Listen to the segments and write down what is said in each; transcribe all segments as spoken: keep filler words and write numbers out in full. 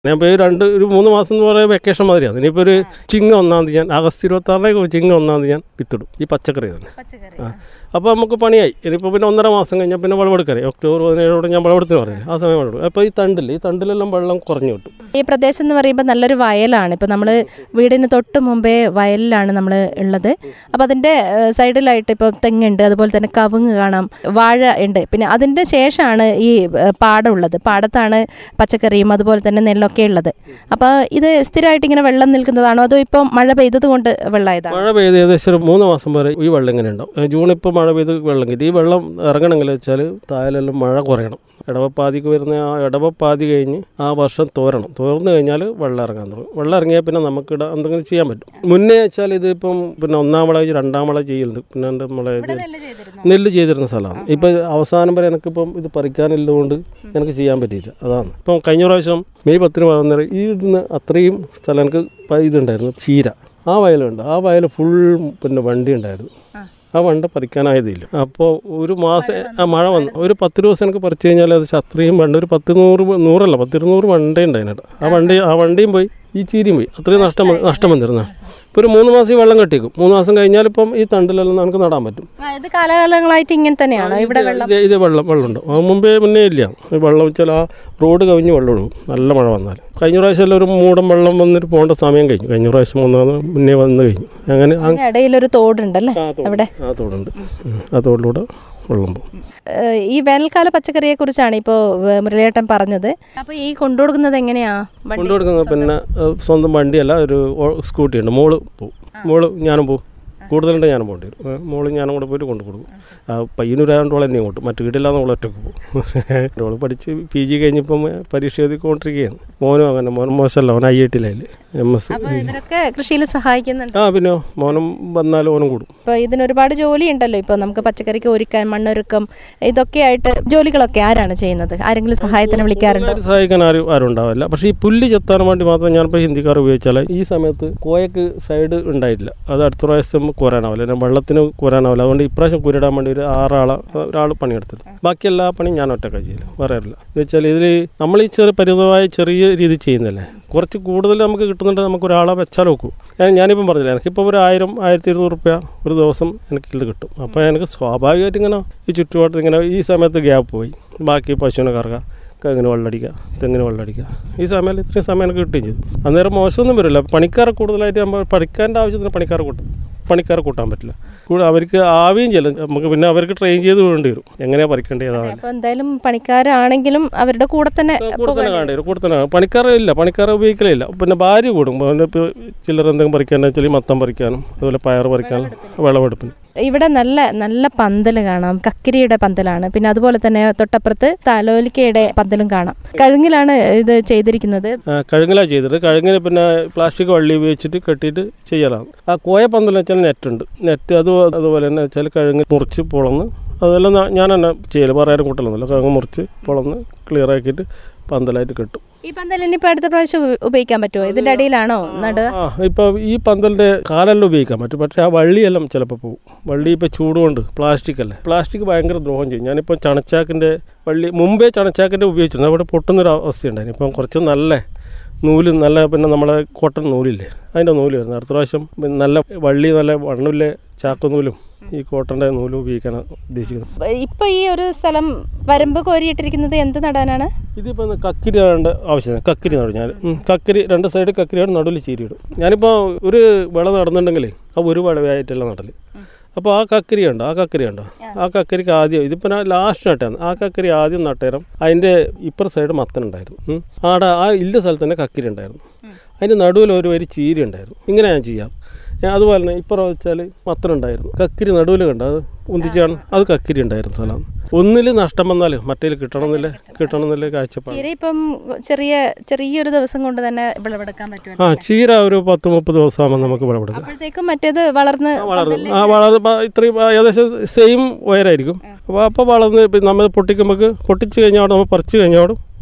ഞാൻ ഇപ്പോൾ രണ്ട് ഒരു മൂന്ന് മാസം എന്ന് പറയുമ്പോൾ വെക്കേഷൻ മാതിരിയാണ്. ഇനിയിപ്പോൾ ഒരു ചിങ്ങ ഒന്നാം തീയതി ഞാൻ ആഗസ്റ്റ് ഇരുപത്താറിലേക്ക് ചിങ്ങ ഒന്നാം തീയതി ഞാൻ വിത്തിടും ഈ പച്ചക്കറി തന്നെ. ആ അപ്പോൾ നമുക്ക് പണിയായി. ഇനിയിപ്പോൾ പിന്നെ ഒന്നര മാസം കഴിഞ്ഞാൽ പിന്നെ വിളവെടുക്കറി ഒക്ടോബർ പതിനേഴോടെ ഞാൻ വിളവെടുത്തിന് പറഞ്ഞില്ല ആ സമയം വിളവെടുക്കും. അപ്പോൾ ഈ തണ്ടില്ല ഈ തണ്ടിലെല്ലാം വെള്ളം കുറഞ്ഞു കിട്ടും. ഈ പ്രദേശം എന്ന് പറയുമ്പോൾ നല്ലൊരു വയലാണ്. ഇപ്പോൾ നമ്മൾ വീടിന് തൊട്ട് മുമ്പേ വയലിലാണ് നമ്മൾ ഉള്ളത്. അപ്പോൾ അതിൻ്റെ സൈഡിലായിട്ട് ഇപ്പോൾ തെങ്ങുണ്ട്, അതുപോലെ തന്നെ കവുങ്ങ് കാണാം, വാഴ ഉണ്ട്. പിന്നെ അതിൻ്റെ ശേഷമാണ് ഈ പാടമുള്ളത്. പാടത്താണ് പച്ചക്കറിയും അതുപോലെ തന്നെ നെല്ലൊക്കെ ഉള്ളത്. അപ്പോൾ ഇത് സ്ഥിരമായിട്ട് ഇങ്ങനെ വെള്ളം നിൽക്കുന്നതാണോ അതോ ഇപ്പോൾ മഴ പെയ്തത് കൊണ്ട് വെള്ളമായതാണ്? മഴ പെയ്ത് ഏകദേശം ഒരു മൂന്ന് മാസം വരെ ഈ വെള്ളം ഇങ്ങനെ ഉണ്ടാവും. ജൂൺ ഇപ്പോൾ മഴ പെയ്ത് വെള്ളം കിട്ടി. ഈ വെള്ളം ഇറങ്ങണമെങ്കിൽ വെച്ചാൽ താഴെല്ലാം മഴ കുറയണം. ഇടവപ്പാതിക്ക് വരുന്ന ആ ഇടവപ്പാതി കഴിഞ്ഞ് ആ വർഷം തോരണം. തോർന്നു കഴിഞ്ഞാൽ വെള്ളം ഇറങ്ങാൻ തുടങ്ങും. വെള്ളം ഇറങ്ങിയാൽ പിന്നെ നമുക്ക് എന്തെങ്കിലും ചെയ്യാൻ പറ്റും. മുന്നേ വെച്ചാൽ ഇതിപ്പം പിന്നെ ഒന്നാം വിള രണ്ടാം വിള ചെയ്യുന്നുണ്ട്. പിന്നെ നമ്മളെ നെല്ല് ചെയ്തിരുന്ന സ്ഥലമാണ്. ഇപ്പം അവസാനം വരെ എനിക്കിപ്പം ഇത് പറിക്കാനുള്ളതുകൊണ്ട് എനിക്ക് ചെയ്യാൻ പറ്റിയില്ല. അതാണ് ഇപ്പം കഴിഞ്ഞ പ്രാവശ്യം മെയ് പത്തിന് വളർന്നേരം ഈ ഇടുന്ന അത്രയും സ്ഥലം എനിക്ക് ഇതുണ്ടായിരുന്നു. ചീര ആ വയലുണ്ട്. ആ വയൽ ഫുൾ പിന്നെ വണ്ടി ഉണ്ടായിരുന്നു. ആ വണ്ട പറിക്കാനായതില്ല. അപ്പോൾ ഒരു മാസം ആ മഴ വന്നു ഒരു പത്ത് ദിവസം എനിക്ക് പറിച്ചു കഴിഞ്ഞാൽ അത് അത്രയും വണ്ട ഒരു പത്ത് നൂറ് നൂറല്ല പത്തിരുന്നൂറ് വണ്ട ഉണ്ടായിരുന്നു. ആ വണ്ടി ആ വണ്ടിയും പോയി ഈ ചീരിയും പോയി. അത്രയും നഷ്ടം നഷ്ടം വന്നിരുന്ന. ഇപ്പോൾ ഒരു മൂന്ന് മാസം ഈ വെള്ളം കെട്ടിക്കും. മൂന്ന് മാസം കഴിഞ്ഞാൽ ഇപ്പം ഈ തണ്ടിലെല്ലാം നമുക്ക് നടാൻ പറ്റും. ഇത് കാലകാലങ്ങളായിട്ട് ഇങ്ങനെ തന്നെയാണ് ഇവിടെ വെള്ളം ഇത് വെള്ളം വെള്ളമുണ്ട്. മുമ്പേ മുന്നേ ഇല്ല. വെള്ളം വെച്ചാൽ ആ റോഡ് കവിഞ്ഞ് വെള്ളം ഒഴുകും നല്ല മഴ വന്നാൽ. കഴിഞ്ഞ പ്രാവശ്യം എല്ലാം ഒരു മൂടം വെള്ളം വന്നിട്ട് പോകേണ്ട സമയം കഴിഞ്ഞു. കഴിഞ്ഞ പ്രാവശ്യം വന്നാൽ മുന്നേ വന്ന് കഴിഞ്ഞു. അങ്ങനെ ഇടയിലൊരു തോടുണ്ടല്ലേ അവിടെ? ആ തോടുണ്ട്. ആ തോടിലൂടെ വെള്ളം പോകും. ഈ വേനൽക്കാല പച്ചക്കറിയെ കുറിച്ചാണ് ഇപ്പോൾ മുരളിയേട്ടൻ പറഞ്ഞത്. അപ്പോൾ ഈ കൊണ്ടുകൊടുക്കുന്നത് എങ്ങനെയാ? കൊണ്ടുകൊടുക്കുന്നത് പിന്നെ സ്വന്തം വണ്ടിയല്ല, ഒരു സ്കൂട്ടി ഉണ്ട്. മോള് പോവും. മോള് ഞാനും പോവും. കൂടുതലുണ്ട് ഞാനും പോകേണ്ടി വരും. മോള് ഞാനും കൂടെ പോയിട്ട് കൊണ്ടു കൊടുക്കും. പയ്യന്നൂരായതുകൊണ്ട് എന്നെ ഇങ്ങോട്ട് മറ്റു വീട്ടില്ലാതെ നമ്മൾ ഒറ്റക്ക് പോകും. അവൾ പഠിച്ച് പി ജി കഴിഞ്ഞിപ്പം പരീക്ഷ എഴുതിക്കൊണ്ടിരിക്കുകയാണ്. മോനും അങ്ങനെ മോനും മോശമല്ല, അവൻ ഐ ഐ ടിയിലായില്ലേ എം എസ്. ഇവരൊക്കെ കൃഷിയിൽ സഹായിക്കുന്നുണ്ട്. ആ പിന്നെ മോനും വന്നാലും ഓനും കൂടും. ഇപ്പോൾ ഇതിന് ഒരുപാട് ജോലി ഉണ്ടല്ലോ. ഇപ്പോൾ നമുക്ക് പച്ചക്കറിക്ക് ഒരുക്കാൻ മണ്ണൊരുക്കം ഇതൊക്കെ ആയിട്ട് ജോലികളൊക്കെ ആരാണ് ചെയ്യുന്നത്? ആരെങ്കിലും സഹായത്തിന് വിളിക്കാറുണ്ടോ? സഹായിക്കാൻ ആരും ആരും ഉണ്ടാവില്ല. പക്ഷേ ഈ പുല്ല് ചെത്താൻ വേണ്ടി മാത്രം ഞാനിപ്പോൾ ഹിന്ദിക്കാർ ഉപയോഗിച്ചാൽ ഈ സമയത്ത് കോയക്ക് സൈഡ് ഉണ്ടായിട്ടില്ല. അത് അടുത്ത പ്രാവശ്യം കോരാനാവില്ല, ഞാൻ വെള്ളത്തിന് കോരാനാവില്ല. അതുകൊണ്ട് ഇപ്രാവശ്യം കുരിടാൻ വേണ്ടി ഒരു ആറാളെ ഒരാൾ പണിയെടുത്തില്ല. ബാക്കി എല്ലാ പണിയും ഞാൻ ഒറ്റക്കാണ് ചെയ്യില്ല, വേറെ അറിയില്ല. എന്ന് വെച്ചാൽ ഇതിൽ നമ്മൾ ഈ ചെറിയ പരിമിതമായ ചെറിയ രീതി ചെയ്യുന്നില്ലേ, കുറച്ച് കൂടുതൽ നമുക്ക് കിട്ടുന്നുണ്ട്. നമുക്ക് ഒരാളെ വെച്ചാൽ നോക്കും. ഞാൻ ഞാനിപ്പം പറഞ്ഞില്ല, എനിക്കിപ്പോൾ ഒരു ആയിരം ആയിരത്തി ഇരുന്നൂറ് റുപ്യ ഒരു ദിവസം എനിക്ക് ഇത് കിട്ടും. അപ്പോൾ എനിക്ക് സ്വാഭാവികമായിട്ട് ഇങ്ങനെ ഈ ചുറ്റുപാടത്ത് ഇങ്ങനെ ഈ സമയത്ത് ഗ്യാപ്പ് പോയി. ബാക്കി പശുവിനെ കറക്കുക, തെങ്ങിന് വെള്ളമടിക്കുക, തെങ്ങിന് വെള്ളമടിക്കുക. ഈ സമയം ഇത്രയും സമയം എനിക്ക് കിട്ടുകയും ചെയ്തു. അന്നേരം മോശമൊന്നും വരില്ല. പണിക്കാരെ കൂടുതലായിട്ട് നമ്മൾ പഠിക്കേണ്ട ആവശ്യത്തിന് പണിക്കാരെ കൂട്ടും പണിക്കാരെ കൂട്ടാൻ പറ്റില്ല. കൂടെ അവർക്ക് ആവുകയും ചെയ്യില്ല. നമുക്ക് പിന്നെ അവർക്ക് ട്രെയിൻ ചെയ്ത് വേണ്ടി വരും എങ്ങനെയാണ് പറിക്കേണ്ടതാണ്. അപ്പോൾ എന്തായാലും പണിക്കാരാണെങ്കിലും അവരുടെ കൂടെ തന്നെ കൂടെ തന്നെ കാണേണ്ടി വരും. കൂടെ തന്നെ പണിക്കാരെ ഇല്ല, പണിക്കാരെ ഉപയോഗിക്കലില്ല. പിന്നെ ഭാര്യ കൂടും. ഇപ്പോൾ ചിലർ എന്തെങ്കിലും പറിക്കാന്ന് വെച്ചാൽ മത്തം പറിക്കാനും അതുപോലെ പയർ പറിക്കാനും വിളവെടുപ്പിന്. ഇവിടെ നല്ല നല്ല പന്തൽ കാണാം. കക്കിരിയുടെ പന്തലാണ്. പിന്നെ അതുപോലെ തന്നെ തൊട്ടപ്പുറത്ത് താലോലിക്കയുടെ പന്തലും കാണാം. കഴുങ്ങിലാണ് ഇത് ചെയ്തിരിക്കുന്നത്. കഴുങ്ങിലാണ് ചെയ്തത്. കഴുങ്ങിന് പിന്നെ പ്ലാസ്റ്റിക് വള്ളി ഉപയോഗിച്ചിട്ട് കെട്ടിയിട്ട് ചെയ്യലാണ്. ആ കോയ പന്തൽ വെച്ചാൽ നെറ്റുണ്ട്. നെറ്റ് അത് അതുപോലെ തന്നെ വെച്ചാൽ കഴുങ്ങ് മുറിച്ച് പൊളന്ന് അതെല്ലാം ഞാൻ തന്നെ ചെയ്യല്. പറയാനും കൂട്ടലൊന്നുമില്ല. കഴുങ്ങ് മുറിച്ച് പൊളന്ന് ക്ലിയർ ആക്കിയിട്ട് പന്തലായിട്ട് കെട്ടും. ഈ പന്തലിന് ഇപ്പോൾ അടുത്ത പ്രാവശ്യം ഉപയോഗിക്കാൻ പറ്റുമോ? ഇതിൻ്റെ അടിയിലാണോ നടുക? ആ ഇപ്പോൾ ഈ പന്തലിൻ്റെ കാലെല്ലാം ഉപയോഗിക്കാൻ പറ്റും. പക്ഷേ ആ വള്ളിയെല്ലാം ചിലപ്പോൾ പോകും. വള്ളി ഇപ്പോൾ ചൂടുകൊണ്ട് പ്ലാസ്റ്റിക് അല്ലേ, പ്ലാസ്റ്റിക് ഭയങ്കര ദ്രോഹം ചെയ്യും. ഞാനിപ്പോൾ ചണച്ചാക്കിൻ്റെ വള്ളി മുമ്പേ ചണച്ചാക്കിൻ്റെ ഉപയോഗിച്ചിരുന്നു. അവിടെ പൊട്ടുന്നൊരു അവസ്ഥയുണ്ടായിരുന്നു. ഇപ്പം കുറച്ച് നല്ല നൂല്, നല്ല പിന്നെ നമ്മളെ കോട്ടൺ നൂലില്ലേ അതിൻ്റെ നൂല് വരുന്നത്. അടുത്ത പ്രാവശ്യം നല്ല വള്ളി നല്ല വണ്ണമില്ലേ ചാക്കുനൂലും ഈ കോട്ടൻ്റെ നൂലും ഉപയോഗിക്കാനാണ് ഉദ്ദേശിക്കുന്നത്. ഇപ്പോൾ ഈ ഒരു സ്ഥലം വരമ്പ് കോരിയിട്ടിരിക്കുന്നത് എന്ത് നടാനാണ്? ഇതിപ്പോൾ കക്കിരി നടേണ്ട ആവശ്യമാണ്. കക്കിരി നടും ഞാൻ. കക്കിരി രണ്ട് സൈഡ് കക്കിരിയാണ്, നടുവിൽ ചീരി ഇടും. ഞാനിപ്പോൾ ഒരു വിള നടന്നുണ്ടെങ്കിൽ ആ ഒരു വിളവായിട്ടല്ല നടല്. അപ്പോൾ ആ കക്കരി ഉണ്ടോ ആ കക്കരി ഉണ്ടോ ആ കക്കരിക്ക് ആദ്യം ഇതിപ്പോൾ ഞാൻ ലാസ്റ്റ് നട്ടാണ്. ആ കക്കരി ആദ്യം നട്ടേരം അതിൻ്റെ ഇപ്പുറ സൈഡ് മത്തനുണ്ടായിരുന്നു. ആടെ ആ ഇല്ല സ്ഥലത്ത് തന്നെ കക്കരി ഉണ്ടായിരുന്നു. അതിൻ്റെ നടുവിൽ ഒരു വരി ചീരി ഉണ്ടായിരുന്നു. ഇങ്ങനെ ഞാൻ ചെയ്യാം. അതുപോലെ തന്നെ ഇപ്പുറം വെച്ചാൽ മത്തനുണ്ടായിരുന്നു. കക്കിരി നടുവിൽ കണ്ട അത് ഉന്തിച്ചാണ് അത് കക്കിരി ഉണ്ടായിരുന്ന സ്ഥലമാണ്. ഒന്നിൽ നഷ്ടം വന്നാൽ മറ്റേൽ കിട്ടണമെന്നില്ല കിട്ടണമെന്നില്ല കാഴ്ചപ്പാട്. ഇപ്പം ചെറിയ ചെറിയൊരു ദിവസം കൊണ്ട് തന്നെ വിളവെടുക്കാൻ പറ്റും. ആ ചീര ഒരു പത്ത് മുപ്പത് ദിവസമാകുമ്പോൾ നമുക്ക് വിളവെടുക്കാം. അപ്പോഴത്തേക്കും മറ്റേത് വളർന്ന് വളർന്ന് ആ വളർന്ന് ഇത്രയും ഏകദേശം സെയിം ഉയരായിരിക്കും. അപ്പോൾ അപ്പോൾ വളർന്ന് നമ്മൾ പൊട്ടിക്കുമ്പോൾ പൊട്ടിച്ച് കഴിഞ്ഞാൽ നമ്മൾ പറിച്ച് കഴിഞ്ഞാൽ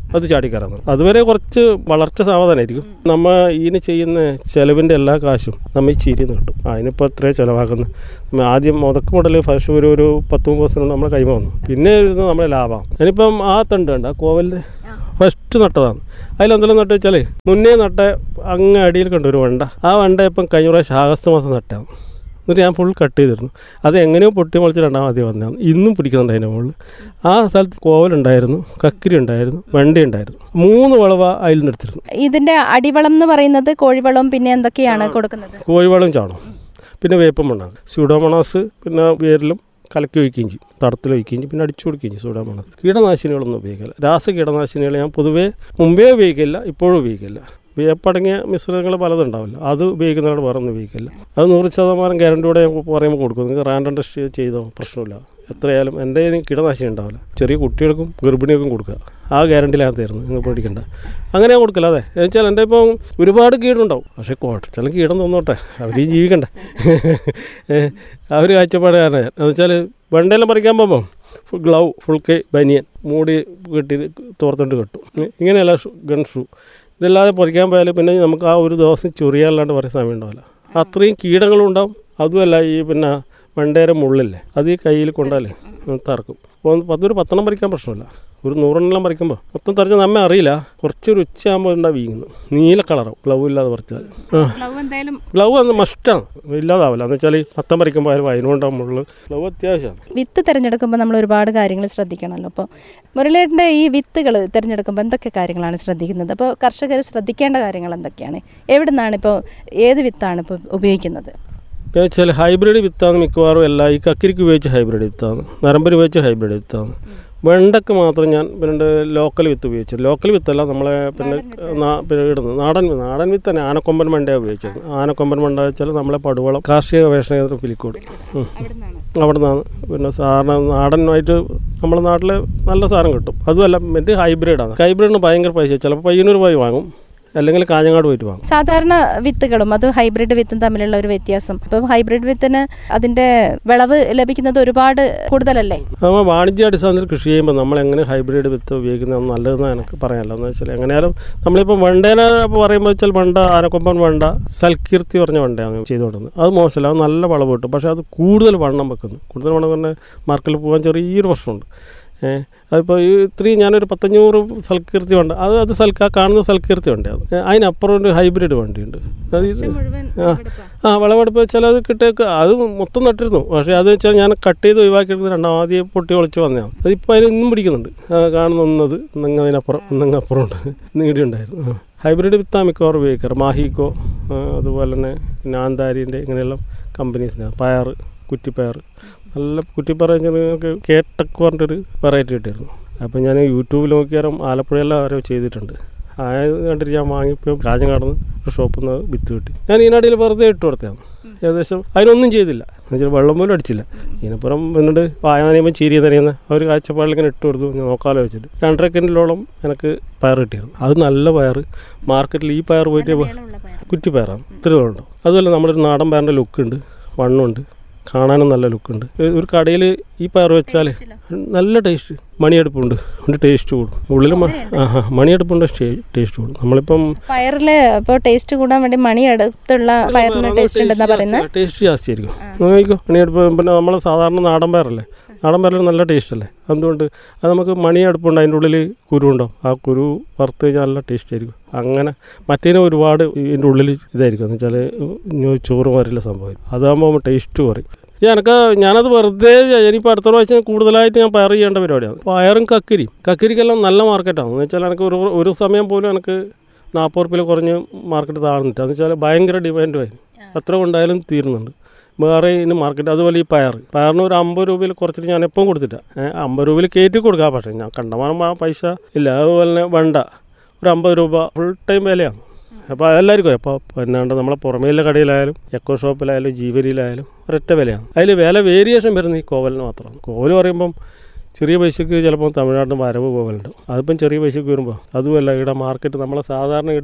അത് ചാടിക്കയറാൻ തുടങ്ങും. അതുവരെ കുറച്ച് വളർച്ച സാവധാനമായിരിക്കും. നമ്മൾ ഇതിന് ചെയ്യുന്ന ചിലവിൻ്റെ എല്ലാ കാശും നമ്മൾ ഈ ചിരിന്ന് കിട്ടും. അതിനിപ്പോൾ എത്രയാണ് ചിലവാക്കുന്നത്. നമ്മൾ ആദ്യം മുതക്ക് മുതൽ ഫസ്റ്റ് ഒരു ഒരു പത്ത് മുപ്പത് ദിവസം നമ്മളെ കൈമ വന്നു. പിന്നെ വരുന്നത് നമ്മുടെ ലാഭം. അതിനിപ്പം ആ തണ്ട് ഉണ്ട്, ആ കോവലിൽ ഫസ്റ്റ് നട്ടതാണ്. അതിലെന്തെല്ലാം നട്ട് വെച്ചാൽ മുന്നേ നട്ട അങ്ങ് അടിയിൽ കണ്ടു ഒരു വണ്ട. ആ വണ്ട ഇപ്പം കഴിഞ്ഞ പ്രാവശ്യം ആഗസ്റ്റ് മാസം നട്ടാണ്. എന്നിട്ട് ഞാൻ ഫുൾ കട്ട് ചെയ്തിരുന്നു. അത് എങ്ങനെയോ പൊട്ടി മുളച്ച് രണ്ടാം ആദ്യം വന്നതാണ്. ഇന്നും പിടിക്കുന്നുണ്ട് അതിൻ്റെ മുകളിൽ. ആ സ്ഥലത്ത് കോവലുണ്ടായിരുന്നു, കക്കിരി ഉണ്ടായിരുന്നു, വെണ്ട ഉണ്ടായിരുന്നു. മൂന്ന് വളവ അതിൽ നിന്ന് എടുത്തിരുന്നു. ഇതിൻ്റെ അടിവളം എന്ന് പറയുന്നത് കോഴിവളവും പിന്നെ എന്തൊക്കെയാണ് കൊടുക്കുന്നത്? കോഴിവളം ചാണകം, പിന്നെ വേപ്പം മണ്ണാണ്, സ്യൂഡോമോണാസ്, പിന്നെ വേരിലും കലക്കി ഒഴിക്കുകയും ചെയ്യും, തടത്തിൽ ഒഴിക്കുകയും ചെയ്യും, പിന്നെ അടിച്ചു കൊടുക്കുകയും ചെയ്യും സ്യൂഡോമോണാസ്. കീടനാശിനികളൊന്നും ഉപയോഗിക്കില്ല. രാസ കീടനാശിനികൾ ഞാൻ പൊതുവേ മുമ്പേ ഉപയോഗിക്കില്ല, ഇപ്പോഴും ഉപയോഗിക്കില്ല. വേപ്പടങ്ങിയ മിശ്രിതങ്ങൾ പലതുണ്ടാവില്ല, അത് ഉപയോഗിക്കുന്നവരോട് വേറെ ഒന്നും ഉപയോഗിക്കില്ല. അത് നൂറ് ശതമാനം ഗ്യാരണ്ടിയോടെ ഞാൻ പറയുമ്പോൾ കൊടുക്കും. നിങ്ങൾക്ക് റാൻഡം ടെസ്റ്റ് ചെയ്തോ പ്രശ്നമില്ല. എത്രയായാലും എൻ്റെ കീടനാശിനി ഉണ്ടാവില്ല. ചെറിയ കുട്ടികൾക്കും ഗർഭിണികൾക്കും കൊടുക്കുക, ആ ഗ്യാരണ്ടിയിലാണ് തരുന്നത്. നിങ്ങൾ പേടിക്കണ്ട. അങ്ങനെ ഞാൻ കൊടുക്കില്ല. അതെ എന്ന് വെച്ചാൽ എൻ്റെ ഇപ്പം ഒരുപാട് കീടുണ്ടാവും, പക്ഷേ കുറച്ചെല്ലാം കീടം തോന്നോട്ടെ, അവർ ജീവിക്കണ്ടേ. അവർ കാഴ്ചപ്പാടുകാരനെ എന്ന് വെച്ചാൽ വെണ്ടയെല്ലാം പറിക്കാൻ പോകുമ്പോൾ ഫുൾ ഗ്ലൗ, ഫുൾ കൈ ബനിയൻ മൂടി കെട്ടി തോർത്തിട്ട് കെട്ടും. ഇങ്ങനെയല്ല ഗൺ ഷൂ. ഇതല്ലാതെ പറിക്കാൻ പോയാൽ പിന്നെ നമുക്ക് ആ ഒരു ദിവസം ചൊറിയാനല്ലാണ്ട് പറയാൻ സമയം ഉണ്ടാവില്ല. അത്രയും കീടങ്ങളും ഉണ്ടാവും. അതുമല്ല ഈ പിന്നെ വെണ്ടേരെ മുള്ളില്ലേ, അത് ഈ കയ്യിൽ കൊണ്ടാലേ തറക്കും. അപ്പോൾ പത്തൊരു പത്തെണ്ണം പറിക്കാൻ പ്രശ്നമില്ല. ഒരു നൂറെണ്ണം പറിക്കുമ്പോൾ മൊത്തം തറച്ച് നമ്മെ അറിയില്ല. കുറച്ചൊരു ഉച്ചയാകുമ്പോൾ ഉണ്ടാ വീങ്ങുന്നു, നീല കളറാവും ഗ്ലൗ ഇല്ലാതെ പറിച്ചാൽ. ഗ്ലൗ അന്ന് മസ്റ്റാണ്, ഇല്ലാതാവില്ല. എന്ന് വെച്ചാൽ മൊത്തം പറിക്കുമ്പോൾ ആരും അതിനുകൊണ്ടാകുമ്പോൾ ഗ്ലൗ അത്യാവശ്യമാണ്. വിത്ത് തിരഞ്ഞെടുക്കുമ്പോൾ നമ്മൾ ഒരുപാട് കാര്യങ്ങൾ ശ്രദ്ധിക്കണമല്ലോ. അപ്പോൾ മുരളിയേട്ടൻ്റെ ഈ വിത്തുകൾ തിരഞ്ഞെടുക്കുമ്പോൾ എന്തൊക്കെ കാര്യങ്ങളാണ് ശ്രദ്ധിക്കുന്നത്? അപ്പോൾ കർഷകർ ശ്രദ്ധിക്കേണ്ട കാര്യങ്ങൾ എന്തൊക്കെയാണ്? എവിടെ നിന്നാണ് ഇപ്പോൾ ഏത് വിത്താണ് ഇപ്പോൾ ഉപയോഗിക്കുന്നത്? എന്ന് വെച്ചാൽ ഹൈബ്രിഡ് വിത്താണ് മിക്കവാറും എല്ലാം. ഈ കക്കിരിക്ക് ഉപയോഗിച്ച് ഹൈബ്രിഡ് വിത്താണ്, നരമ്പര് ഉപയോഗിച്ച് ഹൈബ്രിഡ് വിത്താണ്. വെണ്ടയ്ക്ക് മാത്രം ഞാൻ പിന്നെ ലോക്കൽ വിത്ത് ഉപയോഗിച്ചു. ലോക്കൽ വിത്തല്ല, നമ്മളെ പിന്നെ പിന്നെ ഇടുന്നത് നാടൻ നാടൻ വിത്ത് തന്നെ. ആനക്കൊമ്പൻ വെണ്ടയാണ് ഉപയോഗിച്ചത്. ആനക്കൊമ്പൻ വെണ്ട വെച്ചാൽ നമ്മളെ പടുവളം കാർഷിക ഗവേഷണ കേന്ദ്രം പിലിക്കോട്, അവിടെ നിന്നാണ്. പിന്നെ സാറിന് നാടനായിട്ട് നമ്മുടെ നാട്ടിൽ നല്ല സാധനം കിട്ടും. അതുമല്ല മറ്റേ ഹൈബ്രിഡാണ്. ഹൈബ്രിഡിന് ഭയങ്കര പൈസ, ചിലപ്പോൾ പയ്യന്നൂർ പോയി വാങ്ങും, അല്ലെങ്കിൽ കാഞ്ഞങ്ങാട് പോയിട്ട് വാങ്ങും. സാധാരണ വിത്തുകളും അത് ഹൈബ്രിഡ് വിത്തും തമ്മിലുള്ള ഒരു വ്യത്യാസം. ഇപ്പം ഹൈബ്രിഡ് വിത്തിന് അതിൻ്റെ വിളവ് ലഭിക്കുന്നത് ഒരുപാട് കൂടുതലല്ലേ? നമ്മൾ വാണിജ്യാടിസ്ഥാനത്തിൽ കൃഷി ചെയ്യുമ്പോൾ നമ്മൾ എങ്ങനെ ഹൈബ്രിഡ് വിത്ത് ഉപയോഗിക്കുന്നത് നല്ലതെന്ന് എനിക്ക് പറയാമല്ലോ. എന്ന് വെച്ചാൽ എങ്ങനെയാലും നമ്മളിപ്പോൾ വെണ്ടേനെ പറയുമ്പോൾ വെച്ചാൽ വെണ്ട ആനക്കൊമ്പൻ വെണ്ട സൽകീർത്തി പറഞ്ഞ വെണ്ടയാണ് ചെയ്തുകൊണ്ടിരുന്നത്. അത് മോശമല്ല, അത് നല്ല വളവ് കിട്ടും. പക്ഷേ അത് കൂടുതൽ വണ്ണം വെക്കുന്നു. കൂടുതൽ വണ്ണം പറഞ്ഞാൽ മാർക്കറ്റിൽ പോകാൻ ചെറിയൊരു പ്രശ്നമുണ്ട്. ഏഹ് അതിപ്പോൾ ഈ ഇത്രയും ഞാനൊരു പത്തഞ്ഞൂറ് സൽകീർത്തി വണ്ട, അത് അത് സൽക്കാ കാണുന്ന സൽകീർത്തി വണ്ടി. അത് അതിനപ്പുറം ഒരു ഹൈബ്രിഡ് വണ്ടിയുണ്ട്. അത് ആ ആ വിളവെടുപ്പ് വെച്ചാൽ അത് കിട്ടിയേക്ക് അത് മൊത്തം നട്ടിരുന്നു. പക്ഷേ അത് വെച്ചാൽ ഞാൻ കട്ട് ചെയ്ത് ഒഴിവാക്കിയെടുത്ത് രണ്ടാമത് പൊട്ടി ഒളിച്ച് വന്നതാണ്. അതിപ്പോൾ അതിന് ഇന്നും പിടിക്കുന്നുണ്ട്. കാണുന്ന ഒന്നത് ഇന്നങ്ങ് അതിനപ്പുറം ഇന്നങ്ങ് അപ്പുറം ഉണ്ട്, നീടി ഉണ്ടായിരുന്നു. ഹൈബ്രിഡ് വിത്താ മിക്കവാറും ഉപയോഗിക്കാറ്. മാഹിക്കോ അതുപോലെ തന്നെ നാന്താരിൻ്റെ ഇങ്ങനെയുള്ള കമ്പനീസിനാണ്. പയർ, കുറ്റിപ്പയർ, നല്ല കുറ്റിപ്പയർ ഞങ്ങൾക്ക് കേട്ടക്ക് പറഞ്ഞിട്ടൊരു വെറൈറ്റി കിട്ടിയിരുന്നു. അപ്പോൾ ഞാൻ യൂട്യൂബിൽ നോക്കിയാലും ആലപ്പുഴയെല്ലാം ആരോ ചെയ്തിട്ടുണ്ട്. അത് കണ്ടിട്ട് ഞാൻ വാങ്ങിപ്പോൾ കാഞ്ഞങ്ങാടുന്ന് ഒരു ഷോപ്പിൽ നിന്ന് വിത്ത് കിട്ടി. ഞാൻ ഇതിനിടയിൽ വെറുതെ ഇട്ട് കൊടുത്തതാണ്. ഏകദേശം അതിനൊന്നും ചെയ്തില്ല, എന്നുവെച്ചാൽ വെള്ളം പോലും അടിച്ചില്ല. ഇതിനപ്പുറം എന്നോട് വായ നനയുമ്പോൾ ചീരി നനയുന്ന ഒരു കാഴ്ചപ്പാടിലിങ്ങനെ ഇട്ട് കൊടുത്തു. ഞാൻ നോക്കാലോ വെച്ചിട്ട് രണ്ടര കിൻഡിലോളം എനിക്ക് പയർ കിട്ടിയിരുന്നു. അത് നല്ല പയർ. മാർക്കറ്റിൽ ഈ പയർ പോയിട്ട് കുറ്റിപ്പയറാണ്, ഇത്ര ഉണ്ടോ. അതുപോലെ നമ്മുടെ ഒരു നാടൻ പയറിൻ്റെ ലുക്കുണ്ട്, വണ്ണുണ്ട്, കാണാനും നല്ല ലുക്കുണ്ട്. ഒരു കടയിൽ ഈ പയർ വെച്ചാൽ നല്ല ടേസ്റ്റ്, മണിയെടുപ്പുണ്ട്, അതിൻ്റെ ടേസ്റ്റ് കൂടും. ഉള്ളിൽ ആ മണിയെടുപ്പുണ്ട്, ടേസ്റ്റ് കൂടും. നമ്മളിപ്പം പയറിൽ ഇപ്പോൾ ടേസ്റ്റ് കൂടാൻ വേണ്ടി മണിയെടുത്തുള്ള പയറിന് ടേസ്റ്റ് ഉണ്ടെന്നാ പറയുന്നത്. ടേസ്റ്റ് ജാസ്തി ആയിരിക്കും. നോക്കിക്കോ, മണിയെടുപ്പ് പിന്നെ നമ്മൾ സാധാരണ നാടൻ പയറല്ലേ, നാടൻ പയറിൽ നല്ല ടേസ്റ്റ് അല്ലേ. അതുകൊണ്ട് അത് നമുക്ക് മണിയെടുപ്പുണ്ട്, അതിൻ്റെ ഉള്ളിൽ കുരു ഉണ്ടാവും. ആ കുരു വറുത്ത് കഴിഞ്ഞാൽ നല്ല ടേസ്റ്റ് ആയിരിക്കും. അങ്ങനെ മറ്റേതിന് ഒരുപാട് ഇതിൻ്റെ ഉള്ളിൽ ഇതായിരിക്കും, എന്ന് വെച്ചാൽ ചോറ് മാറില്ല സംഭവം. അതാകുമ്പോൾ ടേസ്റ്റ് കുറയും. എനിക്ക് ഞാനത് വെറുതെ ഇനിയിപ്പോൾ അടുത്ത പ്രാവശ്യം കൂടുതലായിട്ട് ഞാൻ പയർ ചെയ്യേണ്ട പരിപാടിയാണ്. പയറും കക്കിരിയും കക്കിരിക്കെല്ലാം നല്ല മാർക്കറ്റാണ്. എന്ന് വെച്ചാൽ എനിക്ക് ഒരു ഒരു സമയം പോലും എനിക്ക് നാൽപ്പത് റുപ്യയിൽ കുറഞ്ഞ് മാർക്കറ്റ് താഴ്ന്നിട്ട്, എന്ന് വെച്ചാൽ ഭയങ്കര ഡിമാൻഡുമായി. എത്ര കൊണ്ടായാലും തീരുന്നുണ്ട്. വേറെ ഇതിന് മാർക്കറ്റ്. അതുപോലെ ഈ പയർ പയറിന് ഒരു അമ്പത് രൂപയിൽ കുറച്ചിട്ട് ഞാൻ എപ്പം കൊടുത്തിട്ടാ. അമ്പത് രൂപയിൽ കയറ്റി കൊടുക്കാം, പക്ഷേ ഞാൻ കണ്ടമാനം ആ പൈസ ഇല്ല. അതുപോലെ തന്നെ വെണ്ട ഒരു അമ്പത് രൂപ ഫുൾ ടൈം വിലയാണ്. അപ്പോൾ അതെല്ലാവർക്കും അപ്പോൾ എന്നാണ്ട് നമ്മളെ പുറമേലുള്ള കടയിലായാലും എക്കോ ഷോപ്പിലായാലും ജീവരിയിലായാലും ഒരൊറ്റ വിലയാണ്. അതിൽ വില വേരിയേഷൻ വരുന്നത് ഈ കോവലിന് മാത്രമാണ്. കോവൽ പറയുമ്പം ചെറിയ പൈസക്ക് ചിലപ്പോൾ തമിഴ്നാട്ടിൽ വരവ് കോവലുണ്ട്. അതിപ്പം ചെറിയ പൈസക്ക് വരുമ്പോൾ അതുമല്ല ഇവിടെ മാർക്കറ്റ് നമ്മളെ സാധാരണ ഇവിടെ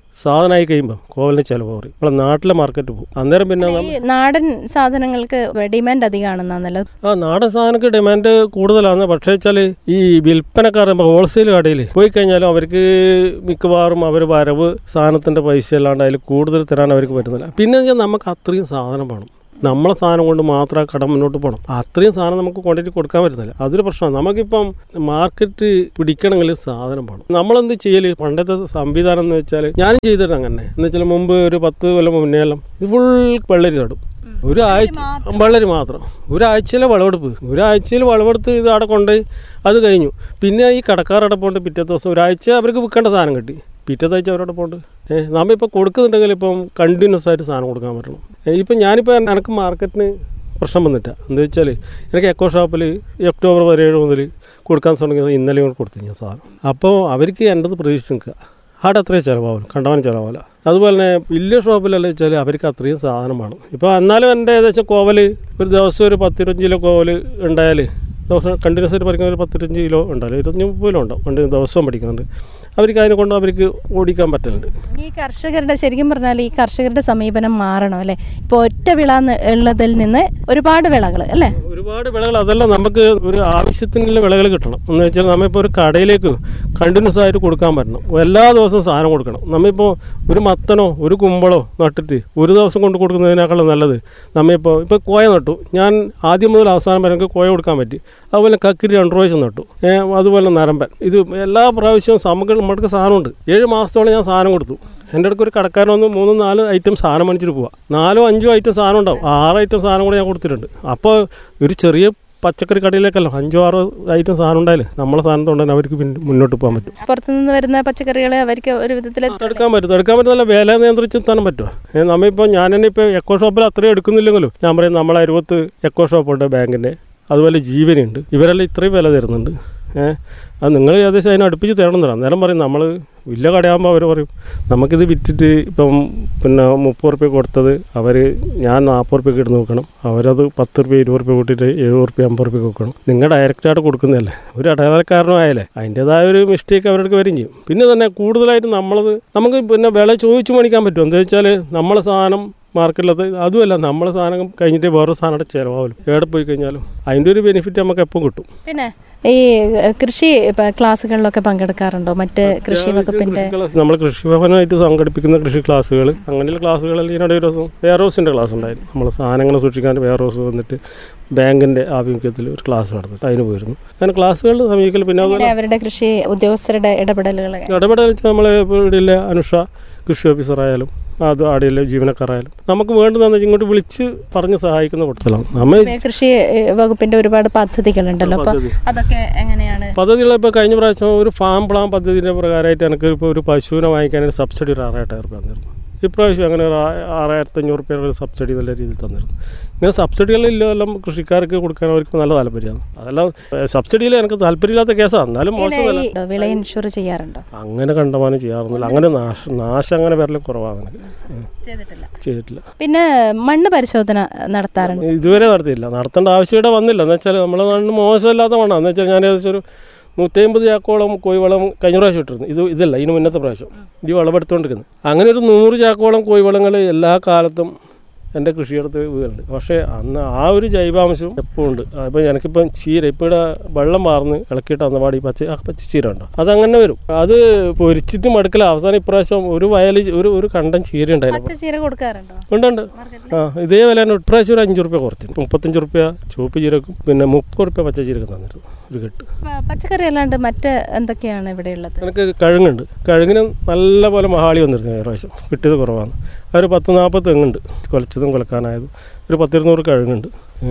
സാധനമായി കഴിയുമ്പോൾ കോവലിന് ചിലവ് പറയും നമ്മളെ നാട്ടിലെ മാർക്കറ്റ് പോകും. അന്നേരം പിന്നെ നാടൻ സാധനങ്ങൾക്ക് ഡിമാൻഡ് അധികമാണെന്നാണല്ലോ. ആ നാടൻ സാധനങ്ങൾക്ക് ഡിമാൻഡ് കൂടുതലാണ്. പക്ഷേ വെച്ചാൽ ഈ വിൽപ്പനക്കാർ ഹോൾസെയിൽ കടയിൽ പോയി കഴിഞ്ഞാലും അവർക്ക് മിക്കവാറും അവർ വരവ് സാധനത്തിൻ്റെ പൈസ അല്ലാണ്ട് അതിൽ കൂടുതൽ തരാൻ അവർക്ക് പറ്റുന്നില്ല. പിന്നെ വെച്ചാൽ നമുക്ക് അത്രയും സാധനം വേണം. നമ്മളെ സാധനം കൊണ്ട് മാത്രം കട മുന്നോട്ട് പോകണം. അത്രയും സാധനം നമുക്ക് ക്വാണ്ടിറ്റി കൊടുക്കാൻ പറ്റുന്നില്ല. അതൊരു പ്രശ്നമാണ്. നമുക്കിപ്പം മാർക്കറ്റ് പിടിക്കണമെങ്കിൽ സാധനം വേണം. നമ്മളെന്ത് ചെയ്യൽ പണ്ടത്തെ സംവിധാനം എന്ന് വെച്ചാൽ ഞാനും ചെയ്തിട്ട് അങ്ങനെ എന്ന് വെച്ചാൽ മുമ്പ് ഒരു പത്ത് കൊല്ലം മുന്നേ എല്ലാം ഇത് ഫുൾ വെള്ളരി നടും. ഒരാഴ്ച വെള്ളരി മാത്രം ഒരാഴ്ചയിലെ വിളവെടുപ്പ് ഒരാഴ്ചയിൽ വിളവെടുത്ത് ഇത് അവിടെ കൊണ്ടുപോയി അത് കഴിഞ്ഞു. പിന്നെ ഈ കടക്കാരവിടെ പോയിട്ട് പിറ്റത്തെ ദിവസം ഒരാഴ്ച അവർക്ക് വിൽക്കേണ്ട സാധനം കിട്ടി. പിറ്റത്തെ ആഴ്ച അവരോട് പോണ്ട് ഏഹ് നമ്മളിപ്പോൾ കൊടുക്കുന്നുണ്ടെങ്കിൽ ഇപ്പം കണ്ടിന്യൂസ് ആയിട്ട് സാധനം കൊടുക്കാൻ പറ്റണം. ഇപ്പം ഞാനിപ്പോൾ എനിക്ക് മാർക്കറ്റിന് പ്രശ്നം വന്നിട്ടാ എന്താ വെച്ചാൽ എനിക്ക് എക്കോ ഷോപ്പിൽ ഒക്ടോബർ പതിനേഴ് മുതൽ കൊടുക്കാൻ തുടങ്ങിയത് ഇന്നലെ കൊടുത്തു ഞാൻ സാധനം. അപ്പോൾ അവർക്ക് എൻ്റെത് പ്രതീക്ഷിച്ച് നിൽക്കുക അവിടെ അത്രയും ചിലവാകും, കണ്ടവനും ചിലവാകില്ല. അതുപോലെ തന്നെ വലിയ ഷോപ്പിലല്ല വെച്ചാൽ അവർക്ക് അത്രയും സാധനം വേണം. ഇപ്പോൾ എന്നാലും എൻ്റെ ഏകദേശം കോവൽ ഒരു ദിവസം ഒരു പത്തിരുപത്തഞ്ച് കിലോ കോവൽ ഉണ്ടായാൽ ദിവസം കണ്ടിന്യൂസ് ആയിട്ട് പഠിക്കുന്ന ഒരു പത്തിരുപത്തഞ്ച് കിലോ ഉണ്ടാവില്ല, ഇരുപത്തഞ്ച് മുപ്പത് കിലോ ഉണ്ടാവും. രണ്ട് ദിവസവും പഠിക്കുന്നുണ്ട്. അവർക്ക് അതിനെ കൊണ്ട് അവർക്ക് ഓടിക്കാൻ പറ്റുന്നുണ്ട്. ഈ കർഷകരുടെ ശരിക്കും പറഞ്ഞാൽ ഈ കർഷകരുടെ സമീപനം മാറണം അല്ലേ? ഇപ്പോൾ ഒറ്റ വിള ഉള്ളതിൽ നിന്ന് ഒരുപാട് വിളകൾ അല്ലേ? ഒരുപാട് വിളകൾ അതെല്ലാം നമുക്ക് ഒരു ആവശ്യത്തിനുള്ള വിളകൾ കിട്ടണം. എന്ന് വെച്ചാൽ നമ്മളിപ്പോൾ ഒരു കടയിലേക്ക് കണ്ടിന്യൂസ് ആയിട്ട് കൊടുക്കാൻ പറ്റണം. എല്ലാ ദിവസവും സാധനം കൊടുക്കണം. നമ്മളിപ്പോൾ ഒരു മത്തനോ ഒരു കുമ്പളോ നട്ടിട്ട് ഒരു ദിവസം കൊണ്ട് കൊടുക്കുന്നതിനേക്കാളും നല്ലത് നമ്മളിപ്പോൾ ഇപ്പോൾ കോയ നട്ടു. ഞാൻ ആദ്യം മുതൽ അവസാനം വരെ എനിക്ക് കോയ കൊടുക്കാൻ പറ്റി. അതുപോലെ കക്കിരി രണ്ട് പ്രാവശ്യം നട്ടു. അതുപോലെ നരമ്പൻ. ഇത് എല്ലാ പ്രാവശ്യവും നമുക്ക് നമ്മൾക്ക് സാധനമുണ്ട്. ഏഴ് മാസത്തോളം ഞാൻ സാധനം കൊടുത്തു. എൻ്റെ അടുക്ക് ഒരു കടക്കാരൻ വന്ന് മൂന്നും നാല് ഐറ്റം സാധനം മേടിച്ചിട്ട് പോവാം. നാലോ അഞ്ചോ ഐറ്റം സാധനം ഉണ്ടാവും. ആറ് ഐറ്റം സാധനം കൂടെ ഞാൻ കൊടുത്തിട്ടുണ്ട്. അപ്പോൾ ഒരു ചെറിയ പച്ചക്കറി കടയിലേക്കല്ലോ അഞ്ചോ ആറോ ഐറ്റം സാധനം ഉണ്ടായാലേ നമ്മളെ സാധനം കൊണ്ടുതന്നെ അവർക്ക് പിന്നെ മുന്നോട്ട് പോകാൻ പറ്റും. പുറത്തുനിന്ന് വരുന്ന പച്ചക്കറികളെ അവർക്ക് ഒരു വിധത്തിൽ എടുക്കാൻ പറ്റും. എടുക്കാൻ പറ്റുന്ന വില നിയന്ത്രിച്ചെത്താനും പറ്റുമോ? നമ്മളിപ്പോൾ ഞാൻ തന്നെ ഇപ്പോൾ എക്കോ ഷോപ്പിൽ അത്രയും എടുക്കുന്നില്ലെങ്കിലും ഞാൻ പറയും നമ്മളെ അരുപത്ത് എക്കോ ഷോപ്പുണ്ട് ബാങ്കിൻ്റെ, അതുപോലെ ജീവനുണ്ട്. ഇവരെല്ലാം ഇത്രയും വില തരുന്നുണ്ട്. ഏഹ് അത് നിങ്ങൾ ഏകദേശം അതിനെ അടുപ്പിച്ച് തരണം തരാം. അന്നേരം പറയും നമ്മൾ വലിയ കടയാകുമ്പോൾ അവർ പറയും നമുക്കിത് വിറ്റിട്ട് ഇപ്പം പിന്നെ മുപ്പത് റുപ്യ കൊടുത്തത് അവർ ഞാൻ നാൽപ്പത് റുപ്യക്ക് ഇട്ട് നോക്കണം, അവരത് പത്ത് റുപ്യ ഇരുപത് റുപ്യ കൂട്ടിയിട്ട് എഴുപത് റുപ്യ അമ്പത് റുപ്യക്ക് കൊടുക്കണം. നിങ്ങൾ ഡയറക്റ്റായിട്ട് കൊടുക്കുന്നതല്ലേ, ഒരു ഇടനിലക്കാരനായാലേ അതിൻ്റേതായ ഒരു മിസ്റ്റേക്ക് അവരുടെ വരും ചെയ്യും. പിന്നെ തന്നെ കൂടുതലായിട്ട് നമ്മളത് നമുക്ക് പിന്നെ വില ചോദിച്ചു മേടിക്കാൻ പറ്റും. എന്താ വെച്ചാൽ നമ്മളെ സാധനം മാർക്കറ്റിലത് അതുമല്ല നമ്മളെ സാധനം കഴിഞ്ഞിട്ട് വേറെ സാധനം ചിലവാകും. എവിടെ പോയി കഴിഞ്ഞാലും അതിൻ്റെ ഒരു ബെനിഫിറ്റ് നമുക്ക് എപ്പം കിട്ടും. പിന്നെ ഈ കൃഷി ക്ലാസ്സുകളിലൊക്കെ പങ്കെടുക്കാറുണ്ടോ? മറ്റ് കൃഷി വകുപ്പിൻ്റെ നമ്മൾ കൃഷി ഭവനായിട്ട് സംഘടിപ്പിക്കുന്ന കൃഷി ക്ലാസ്സുകൾ അങ്ങനെയുള്ള ക്ലാസ്സുകളിൽ ഇതിനിടെ ഒരു ദിവസം വെയർ ഹൗസിൻ്റെ ക്ലാസ് ഉണ്ടായിരുന്നു. നമ്മൾ സാധനങ്ങൾ സൂക്ഷിക്കാൻ വെയർ ഹൗസ് വന്നിട്ട് ബാങ്കിൻ്റെ ആഭിമുഖ്യത്തിൽ ഒരു ക്ലാസ് നടന്നിട്ട് അതിന് പോയിരുന്നു. അങ്ങനെ ക്ലാസ്സുകളിൽ സമീപിക്കൽ. പിന്നെ അതുപോലെ അവരുടെ കൃഷി ഉദ്യോഗസ്ഥരുടെ ഇടപെടലുകൾ ഇടപെടൽ വെച്ചാൽ നമ്മളെ ഇവിടെയുള്ള അനുഷ കൃഷി ഓഫീസറായാലും അത് ആടെയുള്ള ജീവനക്കാരായാലും നമുക്ക് വേണ്ടതെന്ന് വെച്ചാൽ ഇങ്ങോട്ട് വിളിച്ച് പറഞ്ഞ് സഹായിക്കുന്ന കൊടുത്തലാണ്. നമ്മൾ കൃഷി വകുപ്പിന്റെ ഒരുപാട് പദ്ധതികളുണ്ടല്ലോ, അതൊക്കെ എങ്ങനെയാണ്? പദ്ധതികൾ ഇപ്പോൾ കഴിഞ്ഞ പ്രാവശ്യം ഒരു ഫാം പ്ലാൻ പദ്ധതിയുടെ പ്രകാരമായിട്ട് എനിക്ക് ഇപ്പോൾ ഒരു പശുവിനെ വാങ്ങിക്കാൻ സബ്സിഡി ഒരു ആറായിരം രൂപ തന്നിരുന്നു. ഇപ്രാവശ്യം അങ്ങനെ ഒരു ആറായിരത്തി അഞ്ഞൂറ് രൂപ ഒരു സബ്സിഡി നല്ല രീതിയിൽ തന്നിരുന്നു. ഇങ്ങനെ സബ്സിഡികളില്ല എല്ലാം കൃഷിക്കാർക്ക് കൊടുക്കാൻ അവർക്ക് നല്ല താല്പര്യമാണ്. അതെല്ലാം സബ്സിഡിയിൽ എനിക്ക് താല്പര്യമില്ലാത്ത കേസാണ്. എന്നാലും മോശമല്ല. വിള ഇൻഷുർ ചെയ്യാറുണ്ടോ? അങ്ങനെ കണ്ടമാനം ചെയ്യാറൊന്നുമില്ല. അങ്ങനെ നാശം നാശം അങ്ങനെ വരലും കുറവാണ്. ചെയ്തിട്ടില്ല. പിന്നെ മണ്ണ് പരിശോധന നടത്താറുണ്ട്? ഇതുവരെ നടത്തിയില്ല. നടത്തേണ്ട ആവശ്യം ഇവിടെ വന്നില്ല. എന്ന് വെച്ചാൽ നമ്മളെ മണ്ണ് മോശമില്ലാത്ത മണ്ണാണ്. എന്ന് വെച്ചാൽ ഞാൻ ഏകദേശം ഒരു നൂറ്റമ്പത് ചാക്കോളം കോഴിവളം കഴിഞ്ഞ പ്രാവശ്യം ഇട്ടിരുന്നു. ഇത് ഇതല്ല ഇതിന് മുന്നത്തെ പ്രാവശ്യം ഈ വളമെടുത്തുകൊണ്ടിരിക്കുന്നത്. അങ്ങനെ ഒരു നൂറ് ചാക്കോളം കോഴിവളങ്ങൾ എല്ലാ കാലത്തും എൻ്റെ കൃഷിയിടത്ത് വീടുണ്ട്. പക്ഷേ അന്ന് ആ ഒരു ജൈവാംശം എപ്പോഴും ഉണ്ട്. അപ്പോൾ എനിക്കിപ്പം ചീര ഇപ്പോൾ ഇവിടെ വെള്ളം മാർന്ന് ഇളക്കിയിട്ട് അന്നപാട് ഈ പച്ച പച്ചച്ചീര ഉണ്ടോ അതങ്ങനെ വരും. അത് പൊരിച്ചിട്ട് മടുക്കല. അവസാനം ഇപ്രാവശ്യം ഒരു വയൽ ഒരു ഒരു കണ്ടൻ ചീര ഉണ്ടായിരുന്നു. ഉണ്ടുണ്ട്. ആ ഇതേ വില തന്നെ ഇപ്രാവശ്യം ഒരു അഞ്ച് റുപ്യ കുറച്ച് മുപ്പത്തഞ്ച് റുപ്യ ചുവപ്പ് ചീരക്കും പിന്നെ മുപ്പത് റുപ്യ പച്ച ചീരക്കും തന്നിരുന്നു ഒരു കെട്ട്. പച്ചക്കറി അല്ലാണ്ട് മറ്റ് എന്തൊക്കെയാണ് ഇവിടെ ഉള്ളത്? എനിക്ക് കഴുങ്ങുണ്ട്. കഴുങ്ങിന് നല്ല പോലെ മഹാളി വന്നിരുന്നു. പ്രാവശ്യം കിട്ടിയത് കുറവാണ്. ഒരു പത്ത് നാൽപ്പത് തെങ്ങുണ്ട്, കുലച്ചതും കുലക്കാനായതും. ഒരു പത്തിരുന്നൂറ് കഴുങ്ങുണ്ട്.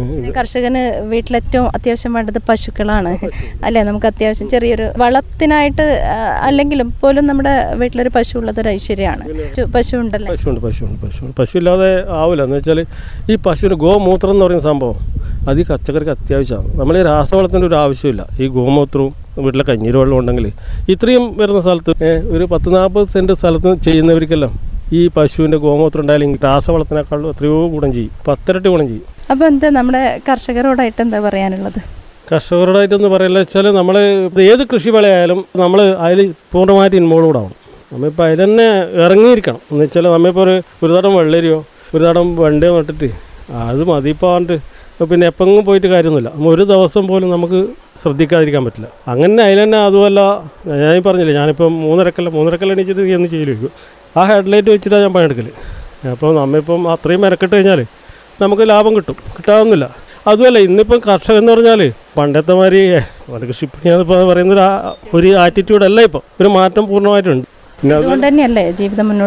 കർഷകന് വീട്ടിലേറ്റവും അത്യാവശ്യം വേണ്ടത് പശുക്കളാണ് അല്ലേ? നമുക്ക് അത്യാവശ്യം ചെറിയൊരു വളത്തിനായിട്ട് അല്ലെങ്കിലും പോലും നമ്മുടെ വീട്ടിലൊരു പശു ഉള്ളത് ഒരു ഐശ്വര്യമാണ്. പശു ഉണ്ടല്ലോ? പശുണ്ട് പശുണ്ട് പശുണ്ട് പശു ഇല്ലാതെ ആവില്ല. എന്ന് വെച്ചാൽ ഈ പശുവിന് ഗോമൂത്രം എന്ന് പറയുന്ന സംഭവം അത് ഈ പച്ചക്കറിക്ക് അത്യാവശ്യമാണ്. നമ്മൾ ഈ രാസവളത്തിൻ്റെ ഒരു ആവശ്യമില്ല. ഈ ഗോമൂത്രവും വീട്ടിലെ കഞ്ഞീര് വെള്ളം ഉണ്ടെങ്കിൽ ഇത്രയും വരുന്ന സ്ഥലത്ത് ഒരു പത്ത് നാൽപ്പത് സെൻറ്റ് സ്ഥലത്ത് ചെയ്യുന്നവർക്കെല്ലാം ഈ പശുവിൻ്റെ ഗോമൂത്രം ഉണ്ടായാലും രാസവളത്തിനേക്കാളും എത്രയോ ഗുണം ചെയ്യും, പത്തിരട്ടി ഗുണം ചെയ്യും. അപ്പോൾ എന്താ നമ്മുടെ കർഷകരോടായിട്ട് എന്താ പറയാനുള്ളത്? കർഷകരോടായിട്ടെന്ന് പറയുന്നത് വെച്ചാൽ നമ്മൾ ഏത് കൃഷി വിളയായാലും നമ്മൾ അതിൽ പൂർണ്ണമായിട്ട് ഇൻവോൾവ്ഡ് ആവണം. നമ്മളിപ്പോൾ അതിൽ തന്നെ ഇറങ്ങിയിരിക്കണം എന്ന് വെച്ചാൽ നമ്മളിപ്പോൾ ഒരു ഒരു തടം വെള്ളരിയോ ഒരു തടം വെണ്ടയോ നട്ടിട്ട് അത് മതിപ്പാണ്ട് പിന്നെ എപ്പെങ്കിലും പോയിട്ട് കാര്യമൊന്നുമില്ല. ഒരു ദിവസം പോലും നമുക്ക് ശ്രദ്ധിക്കാതിരിക്കാൻ പറ്റില്ല. അങ്ങനെ അതിൽ തന്നെ അതുമല്ല, ഞാൻ പറഞ്ഞില്ലേ ഞാനിപ്പം മൂന്നരക്കല്ല മൂന്നരക്കല്ല എണീച്ചിട്ട് എന്ന് ചെയ്യില്ല, ആ ഹെഡ്ലൈറ്റ് വെച്ചിട്ടാണ് ഞാൻ പണിയെടുക്കൽ. അപ്പോൾ നമ്മളിപ്പം അത്രയും മെനക്കെട്ട് കഴിഞ്ഞാൽ നമുക്ക് ലാഭം കിട്ടും, കിട്ടാവുന്നില്ല. അതുമല്ല ഇന്നിപ്പം കർഷകൻ എന്ന് പറഞ്ഞാൽ പണ്ടത്തെ മാതിരി കൃഷിപ്പണിയാന്നിപ്പോൾ പറയുന്ന ഒരു ആറ്റിറ്റ്യൂഡല്ല, ഇപ്പോൾ ഒരു മാറ്റം പൂർണ്ണമായിട്ടുണ്ട്. അതുകൊണ്ട് തന്നെയല്ലേ ജീവിതം മുന്നോട്ട്